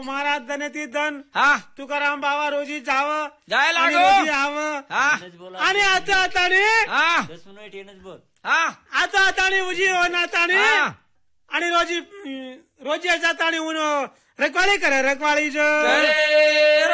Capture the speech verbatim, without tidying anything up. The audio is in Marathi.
महाराज धनेती धन हा तुकाराम बाबा रोजी जाव जाय लागो रोजी आव हा आणि आता आताने हा दस मिनिट येणंच बोल. हा आता आताने उजी हो नाताने हा. आणि रोजी रोजी जाताने उन रखवाळी करे रखवाळी अरे